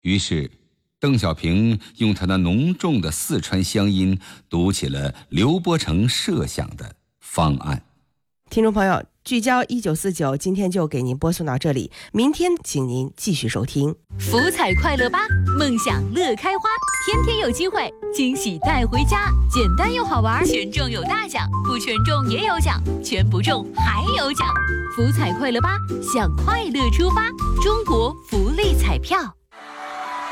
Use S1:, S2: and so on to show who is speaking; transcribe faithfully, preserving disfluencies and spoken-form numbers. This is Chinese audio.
S1: 于是邓小平用他那浓重的四川乡音读起了刘伯承设想的方案。
S2: 听众朋友，聚焦一九四九，今天就给您播送到这里，明天请您继续收听。
S3: 福彩快乐吧，梦想乐开花，天天有机会，惊喜带回家，简单又好玩，全中有大奖，不全中也有奖，全不中还有奖。福彩快乐吧，向快乐出发，中国福利彩票。